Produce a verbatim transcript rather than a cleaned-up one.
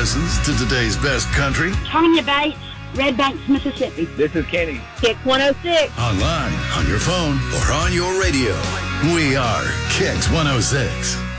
listens to today's best country. Tanya Bates, Red Banks, Mississippi. This is Kenny. Kick one oh six. Online, on your phone, or on your radio. We are Kicks one oh six.